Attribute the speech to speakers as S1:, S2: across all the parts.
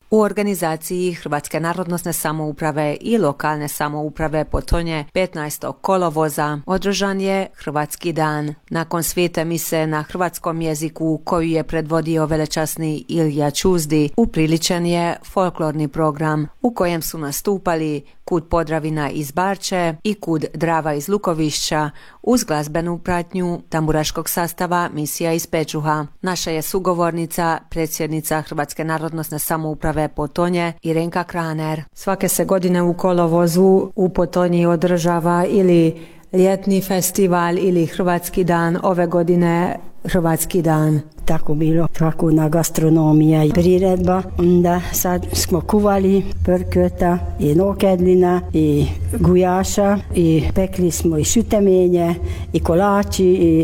S1: U organizaciji Hrvatske narodnosne samouprave i lokalne samouprave Potonje 15. kolovoza održan je Hrvatski dan. Nakon svete mise na hrvatskom jeziku koju je predvodio velečasni Ilija Čuzdi, upriličen je folklorni program u kojem su nastupali Kud Podravina iz Barče i Kud Drava iz Lukovišća uz glazbenu pratnju tamburaškog sastava Misija iz Pečuha. Naša je sugovornica, predsjednica Hrvatske narodnosne samouprave Potonje Irenka Kraner. Svake se godine u kolovozu u Potonji održava ili ljetni festival ili Hrvatski dan, ove godine Hrvatski dan.
S2: Tako bilo, tako na gastronomija i priredba. Onda sad smo kuvali prkota i nokedlina i gujaša i pekli smo i šutemenje i kolači i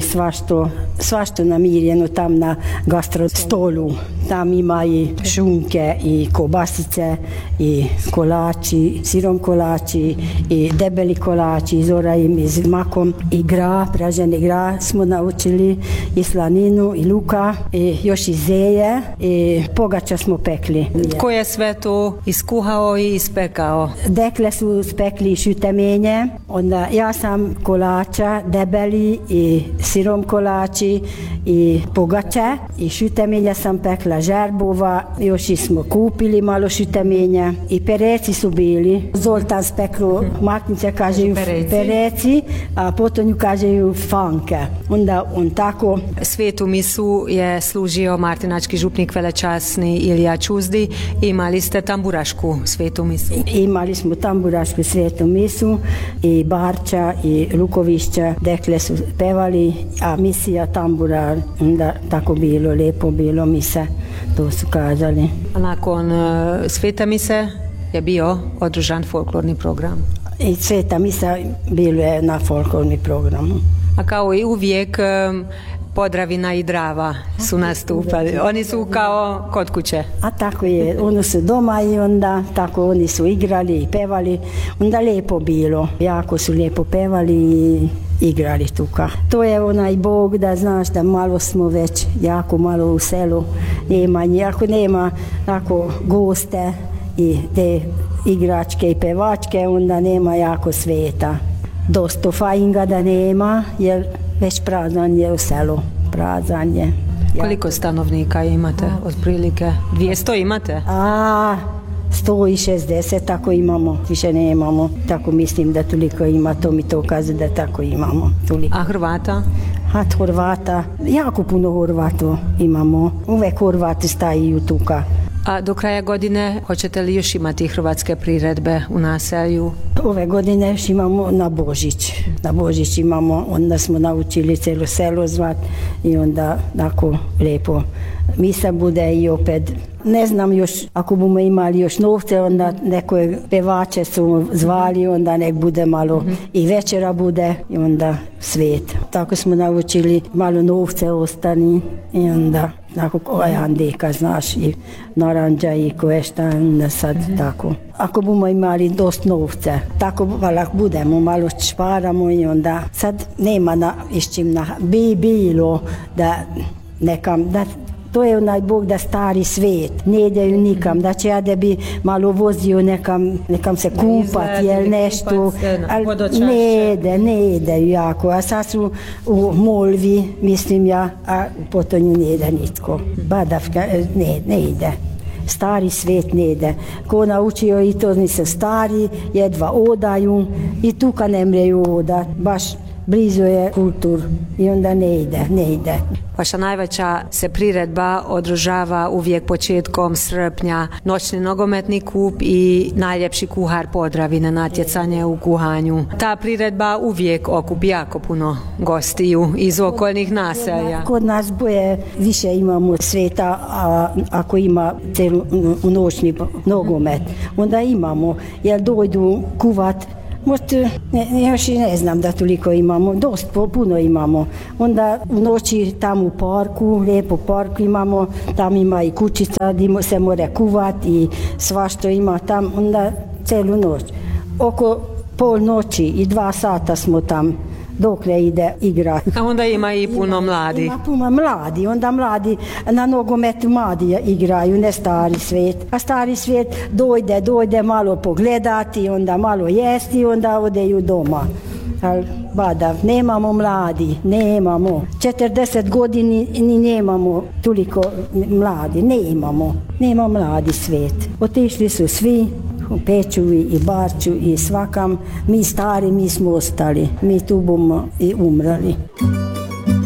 S2: svašto namirjeno tam na gastrostolu. Tam ima i šunke i kobasice i kolači, sirom kolači i debeli kolači iz orajim i z makom i gra, praženi gra smo naučili i slaninu i luka i još i zeje i pogača smo pekli.
S1: Ko je sve to iskuhao i ispekao?
S2: Dekle su spekli šutemenje, onda ja sam kolača debeli i sirom kolači i pogače i šutemenja sam pekla žerbova, još i smo kupili malo šutemenja i pereci su bili. Zoltan speklo, maknice kažeju pereci, a potonju kažeju fanke. Onda on tako.
S1: Svetu misu je služio martinački župnik velečasni Ilija Čuzdi. Imali ste tamburašku svetu misu?
S2: Imali smo tamburašku svetu misu i Barča i Lukovišća. Dekle su pevali, a misija tambura, onda tako bilo, lijepo bilo mise, to su kazali.
S1: A nakon svete mise je bio održan folklorni program?
S2: I sveta misa bilo je na folklorni programu.
S1: A kao i uvijek Podravina i Drava su nastupali. Oni su kao kod kuće.
S2: A tako je, oni su doma i onda tako oni su igrali i pevali. Onda lijepo bilo, jako su lijepo pevali i igrali tuka. To je onaj Bog da znaš da malo smo već jako malo u selu. Ako nema tako goste i te igračke i pevačke, onda nema jako sveta. Dosta fajnga da nema, jer već prazan je u selu. Prazan je.
S1: Koliko stanovnika imate? Otprilike 200 imate?
S2: 160 tako imamo, više nemamo. Tako mislim da toliko ima, to mi to kaže da tako imamo. Toliko.
S1: A Hrvata?
S2: Hrvata, jako puno Hrvata imamo. Uvek Hrvati staju tuka.
S1: A do kraja godine hoćete li još imati hrvatske priredbe u naselju?
S2: Ove godine još imamo na Božić. Na Božić imamo, onda smo naučili celo selo zvat i onda tako lijepo misa bude i opet. Ne znam još, ako bomo imali još novce, onda neke pevače su zvali, onda nek bude malo i večera bude i onda svet. Tako smo naučili, malo novce ostani i onda tako koja deka, znaš, i naranđa i koješta, onda sad tako. Ako bomo imali dosta novce, tako budemo, malo šparamo i onda sad nema iz čim bi bilo da nekam, da to je onaj Bog da stari svet, ne ideju nikam, da će ja da bi malo vozio nekam se kupati ili nešto, ali ne ideju jako, a sad su u Molvi, mislim ja, a u Potonju ne ide nitko, Badavka ne ide. Stari svet ne ide. Ko naučio i to nisu stari, jedva odaju i tuka ne mreju odat, baš blizu je kultur i onda ne ide.
S1: Vaša najveća se priredba održava uvijek početkom srpnja, noćni nogometni kup i najljepši kuhar Podravine, natjecanje u kuhanju. Ta priredba uvijek okupi jako puno gostiju iz okolnih naselja.
S2: Kod nas boje više imamo sveta, a ako ima celu noćni nogomet, onda imamo, jer dojdu kuvat. Možda, još i ne znam da toliko imamo, dosta puno imamo. Onda u noći tamo u parku, lijepo parku imamo, tam ima i kućica gdje se mora kuvati i svašto ima tam, onda celu noć. Oko pol noći i 2 sata smo tam dokle ide igra.
S1: A onda ima i puno mladih.
S2: Ima puno mladi, onda mladi na nogometu mladi igraju, ne stari svijet. A stari svijet dojde malo pogledati, onda malo jesti, onda odeju doma. Ali bada, nemamo mladi, nemamo. 40 godini ni nemamo toliko mladi, nema mladi svijet. Otišli su svi, u Pečuvi i Barču i svakam, mi stari, mi smo ostali, mi tu bomo i umrali.